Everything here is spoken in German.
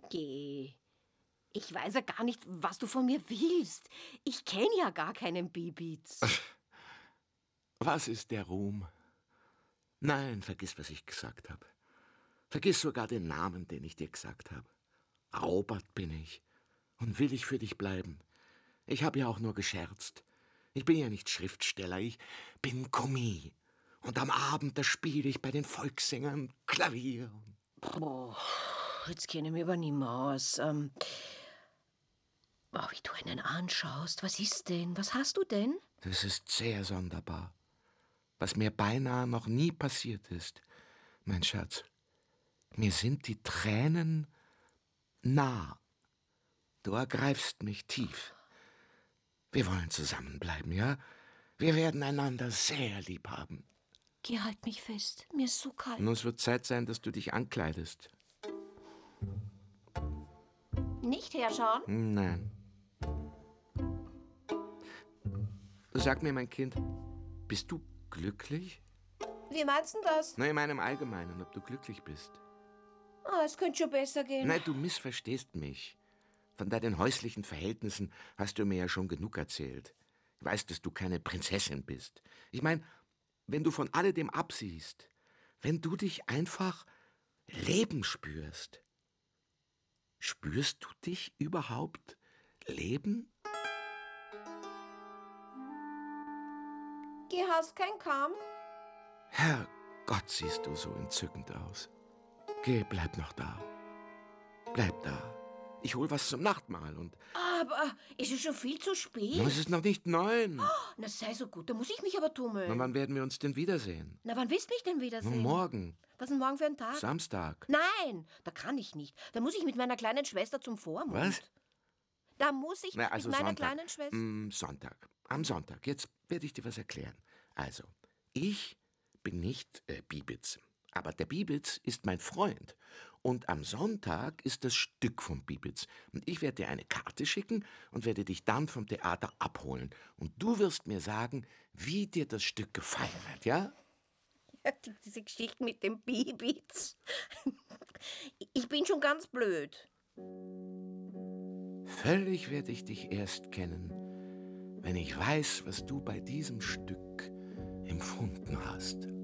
Geh. Ich weiß ja gar nicht, was du von mir willst. Ich kenne ja gar keinen Bibitz. Was ist der Ruhm? Nein, vergiss, was ich gesagt habe. Vergiss sogar den Namen, den ich dir gesagt habe. Robert bin ich und will ich für dich bleiben. Ich habe ja auch nur gescherzt. Ich bin ja nicht Schriftsteller, ich bin Kommis. Und am Abend, da spiele ich bei den Volkssängern Klavier. Boah, jetzt kenne ich mich aber nicht mehr aus. Wie du einen anschaust. Was ist denn? Was hast du denn? Das ist sehr sonderbar. Was mir beinahe noch nie passiert ist. Mein Schatz, mir sind die Tränen nah. Du ergreifst mich tief. Wir wollen zusammenbleiben, ja? Wir werden einander sehr lieb haben. Geh, halt mich fest. Mir ist so kalt. Nun, es wird Zeit sein, dass du dich ankleidest. Nicht herschauen? Nein. Sag mir, mein Kind, bist du glücklich? Wie meinst du das? Na, in meinem Allgemeinen, ob du glücklich bist. Es könnte schon besser gehen. Nein, du missverstehst mich. Von deinen häuslichen Verhältnissen hast du mir ja schon genug erzählt. Ich weiß, dass du keine Prinzessin bist. Ich meine, wenn du von alledem absiehst, wenn du dich einfach Leben spürst. Spürst du dich überhaupt Leben? Geh, hast kein Kamm? Herrgott, siehst du so entzückend aus. Geh, bleib noch da. Bleib da. Ich hol was zum Nachtmahl und... Aber ist es schon viel zu spät? Na, es ist noch nicht 9. Na, sei so gut, da muss ich mich aber tummeln. Na, wann werden wir uns denn wiedersehen? Na, wann willst du mich denn wiedersehen? Na, morgen. Was ist denn morgen für ein Tag? Samstag. Nein, da kann ich nicht. Da muss ich mit meiner kleinen Schwester zum Vormund. Was? Da muss ich mit meiner Sonntag. kleinen Schwester... Sonntag. Am Sonntag. Jetzt werde ich dir was erklären. Also, ich bin nicht Bibitz. Aber der Bibitz ist mein Freund. Und am Sonntag ist das Stück vom Bibitz. Und ich werde dir eine Karte schicken und werde dich dann vom Theater abholen. Und du wirst mir sagen, wie dir das Stück gefallen hat, ja? Ja, diese Geschichte mit dem Bibitz. Ich bin schon ganz blöd. Völlig werde ich dich erst kennen, wenn ich weiß, was du bei diesem Stück empfunden hast.